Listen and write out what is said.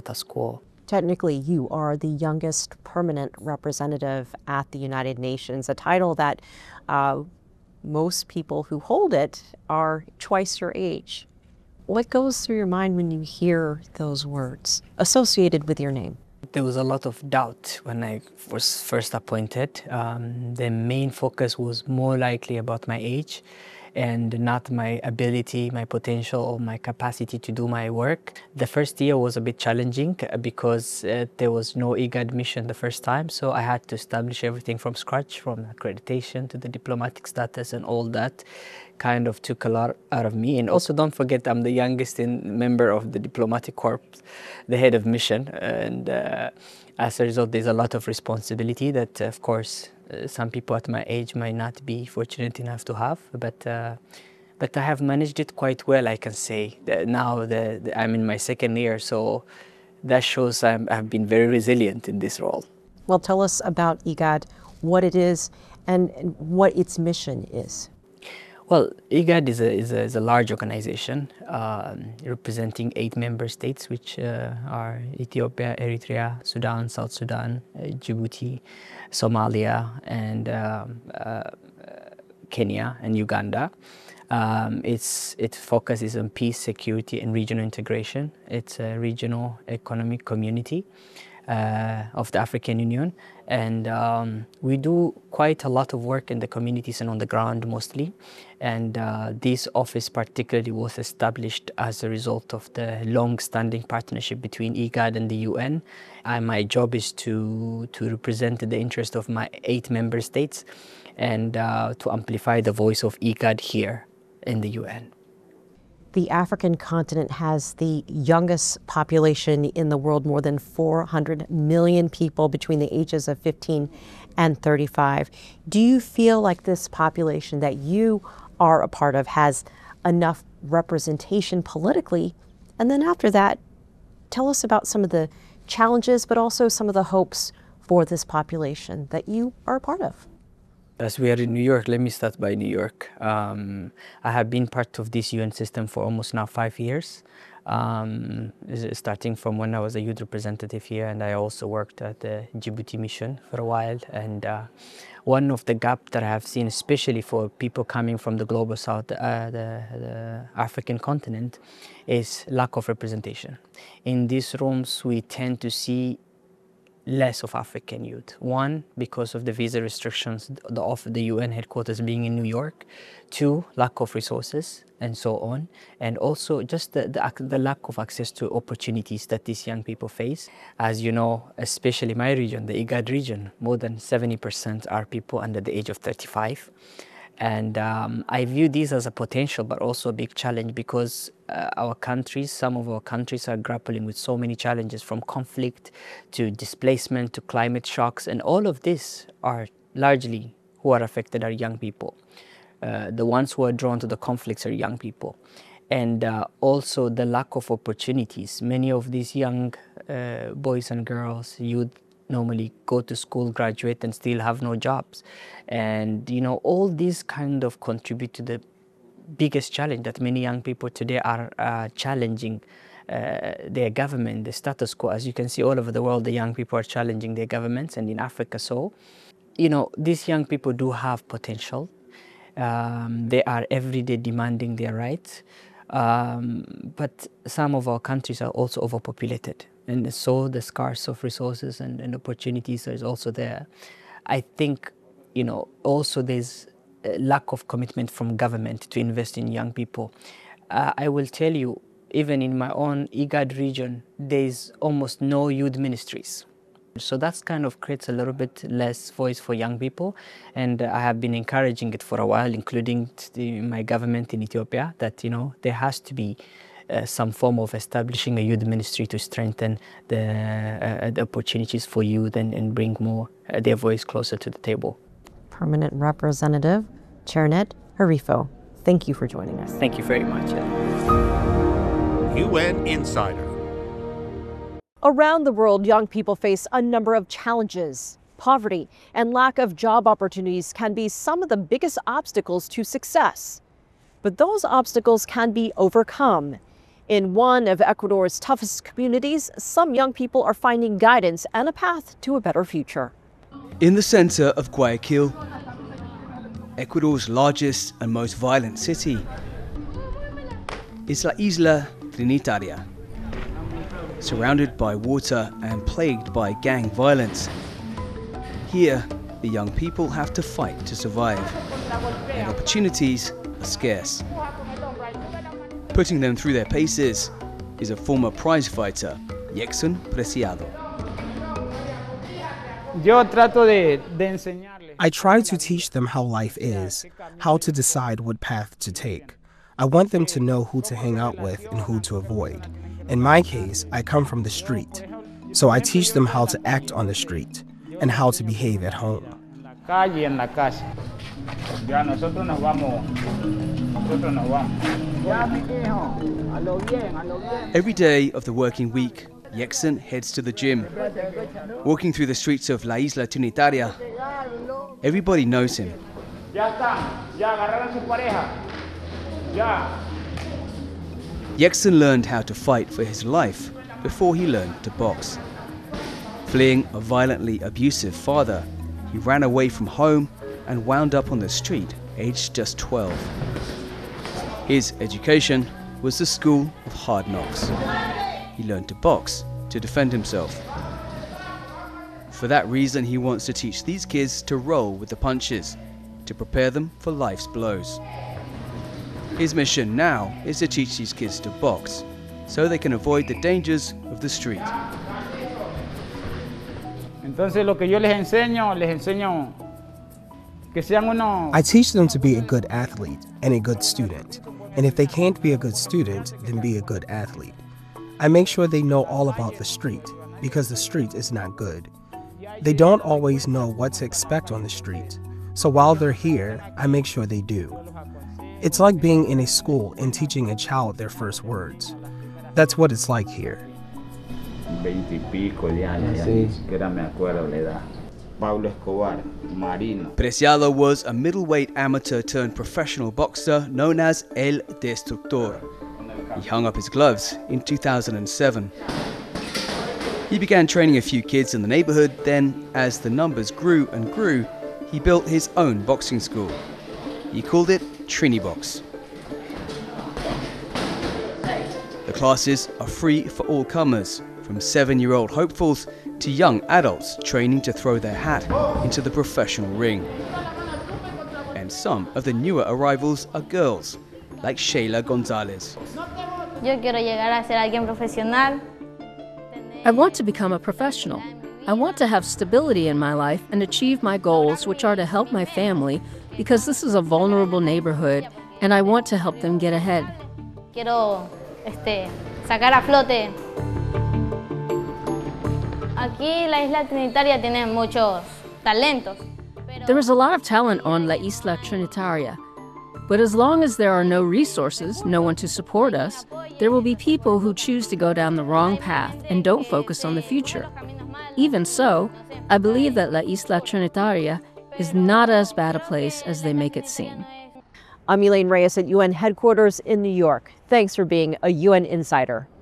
status quo. Technically, you are the youngest permanent representative at the United Nations, a title that most people who hold it are twice your age. What goes through your mind when you hear those words associated with your name? There was a lot of doubt when I was first appointed. The main focus was more likely about my age and not my ability, my potential, or my capacity to do my work. The first year was a bit challenging because there was no IGAD mission the first time, so I had to establish everything from scratch, from accreditation to the diplomatic status, and all that kind of took a lot out of me. And also, don't forget, I'm the youngest member of the diplomatic corps, the head of mission, and as a result, there's a lot of responsibility that, of course, some people at my age might not be fortunate enough to have, but I have managed it quite well, I can say. Now I'm in my second year, so that shows I've been very resilient in this role. Well, tell us about IGAD, what it is, and what its mission is. Well, IGAD is a large organization representing 8 member states, which are Ethiopia, Eritrea, Sudan, South Sudan, Djibouti, Somalia, and Kenya and Uganda. Its focus is on peace, security, and regional integration. It's a regional economic community of the African Union, and we do quite a lot of work in the communities and on the ground mostly. And this office particularly was established as a result of the long-standing partnership between IGAD and the UN. My job is to represent the interest of my 8 member states and to amplify the voice of IGAD here in the UN. The African continent has the youngest population in the world, more than 400 million people between the ages of 15 and 35. Do you feel like this population that you are a part of has enough representation politically? And then after that, tell us about some of the challenges, but also some of the hopes for this population that you are a part of. As we are in New York, let me start by New York. I have been part of this UN system for almost now 5 years, starting from when I was a youth representative here, and I also worked at the Djibouti mission for a while. And one of the gaps that I have seen, especially for people coming from the global south, the African continent, is lack of representation. In these rooms, we tend to see less of African youth. One, because of the visa restrictions of the UN headquarters being in New York. 2, lack of resources, and so on. And also just the lack of access to opportunities that these young people face. As you know, especially my region, the IGAD region, more than 70% are people under the age of 35. And I view this as a potential, but also a big challenge, because some of our countries are grappling with so many challenges, from conflict to displacement to climate shocks. And all of this are largely who are affected are young people. The ones who are drawn to the conflicts are young people. And also the lack of opportunities. Many of these young boys and girls, youth, normally go to school, graduate, and still have no jobs. And all these kind of contribute to the biggest challenge that many young people today are challenging their government, the status quo. As you can see, all over the world, the young people are challenging their governments, and in Africa so. These young people do have potential. They are every day demanding their rights. But some of our countries are also overpopulated. And so the scarce of resources and opportunities is also there. I think, also there's a lack of commitment from government to invest in young people. I will tell you, even in my own IGAD region, there's almost no youth ministries. So that kind of creates a little bit less voice for young people. And I have been encouraging it for a while, including my government in Ethiopia, that, there has to be some form of establishing a youth ministry to strengthen the opportunities for youth and bring more their voice closer to the table. Permanent Representative Chernet Harifo, thank you for joining us. Thank you very much. UN Insider. Around the world, young people face a number of challenges. Poverty and lack of job opportunities can be some of the biggest obstacles to success. But those obstacles can be overcome. In one of Ecuador's toughest communities, some young people are finding guidance and a path to a better future. In the center of Guayaquil, Ecuador's largest and most violent city, is La Isla Trinitaria. Surrounded by water and plagued by gang violence, here the young people have to fight to survive, and opportunities are scarce. Putting them through their paces is a former prize fighter, Yexon Preciado. I try to teach them how life is, how to decide what path to take. I want them to know who to hang out with and who to avoid. In my case, I come from the street, so I teach them how to act on the street and how to behave at home. Every day of the working week, Yexon heads to the gym. Walking through the streets of La Isla Trinitaria, everybody knows him. Yexon learned how to fight for his life before he learned to box. Fleeing a violently abusive father, he ran away from home and wound up on the street, aged just 12. His education was the school of hard knocks. He learned to box to defend himself. For that reason, he wants to teach these kids to roll with the punches, to prepare them for life's blows. His mission now is to teach these kids to box, so they can avoid the dangers of the street. I teach them to be a good athlete and a good student. And if they can't be a good student, then be a good athlete. I make sure they know all about the street, because the street is not good. They don't always know what to expect on the street. So while they're here, I make sure they do. It's like being in a school and teaching a child their first words. That's what it's like here. Preciado was a middleweight amateur turned professional boxer known as El Destructor. He hung up his gloves in 2007. He began training a few kids in the neighborhood, then, as the numbers grew and grew, he built his own boxing school. He called it Trinibox. The classes are free for all comers, from 7-year-old hopefuls to young adults training to throw their hat into the professional ring. And some of the newer arrivals are girls, like Sheila Gonzalez. I want to become a professional. I want to have stability in my life and achieve my goals, which are to help my family, because this is a vulnerable neighborhood, and I want to help them get ahead. Quiero sacar a flote. Aquí la Isla Trinitaria tiene muchos talentos. There is a lot of talent on La Isla Trinitaria, but as long as there are no resources, no one to support us, there will be people who choose to go down the wrong path and don't focus on the future. Even so, I believe that La Isla Trinitaria is not as bad a place as they make it seem. I'm Elaine Reyes at UN headquarters in New York. Thanks for being a UN Insider.